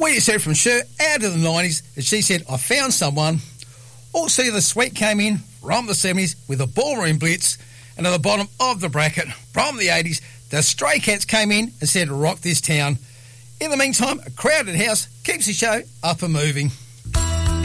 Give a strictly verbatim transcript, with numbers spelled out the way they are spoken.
We just heard from Cher out of the nineties, and she said, I found someone. Also, the Sweet came in from the seventies with a ballroom blitz, and at the bottom of the bracket from the eighties, the Stray Cats came in and said, rock this town. In the meantime, a crowded house keeps the show up and moving.